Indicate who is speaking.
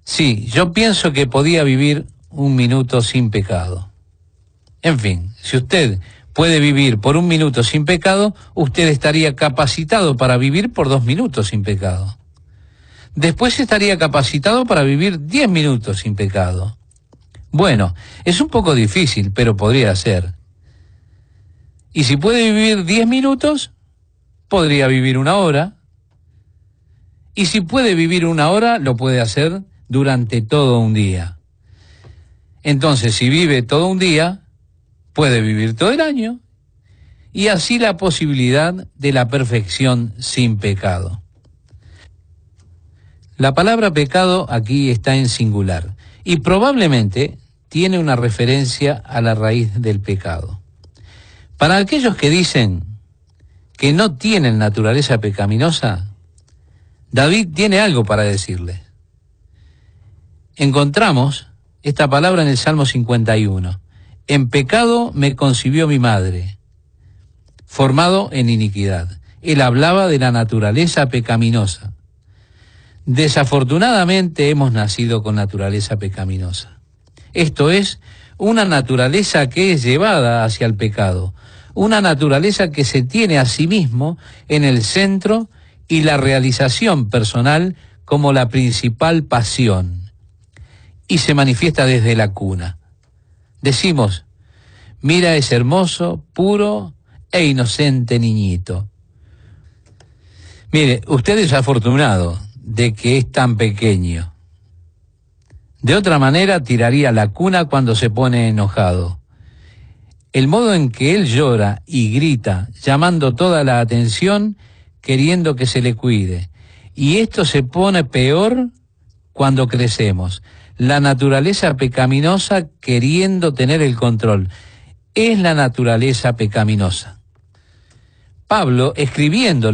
Speaker 1: Sí, yo pienso que podía vivir un minuto sin pecado. En fin, si usted puede vivir por un minuto sin pecado, usted estaría capacitado para vivir por 2 minutos sin pecado. Después estaría capacitado para vivir 10 minutos sin pecado. Bueno, es un poco difícil, pero podría ser. Y si puede vivir 10 minutos, podría vivir 1 hora. Y si puede vivir 1 hora, lo puede hacer durante todo un día. Entonces, si vive todo un día, puede vivir todo el año. Y así la posibilidad de la perfección sin pecado. La palabra pecado aquí está en singular y probablemente tiene una referencia a la raíz del pecado. Para aquellos que dicen que no tienen naturaleza pecaminosa, David tiene algo para decirles. Encontramos esta palabra en el Salmo 51. En pecado me concibió mi madre, formado en iniquidad. Él hablaba de la naturaleza pecaminosa. Desafortunadamente hemos nacido con naturaleza pecaminosa. Esto es, una naturaleza que es llevada hacia el pecado, una naturaleza que se tiene a sí mismo en el centro y la realización personal como la principal pasión, y se manifiesta desde la cuna. Decimos, mira ese hermoso, puro e inocente niñito. Mire, usted es afortunado de que es tan pequeño. De otra manera tiraría la cuna cuando se pone enojado. El modo en que él llora y grita, llamando toda la atención, queriendo que se le cuide. Y esto se pone peor cuando crecemos. La naturaleza pecaminosa queriendo tener el control. Es la naturaleza pecaminosa. Pablo, escribiendo